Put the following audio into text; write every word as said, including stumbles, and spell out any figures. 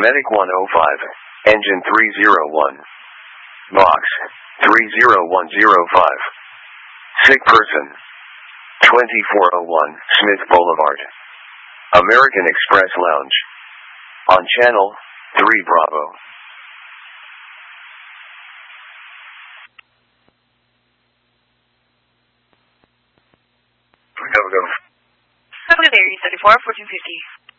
Medic one oh five, Engine three oh one. Box, three oh one oh five. Sick person, twenty-four oh one, Smith Boulevard. American Express Lounge. On channel, three Bravo. Go, go. Go, there, thirty-four, fourteen fifty.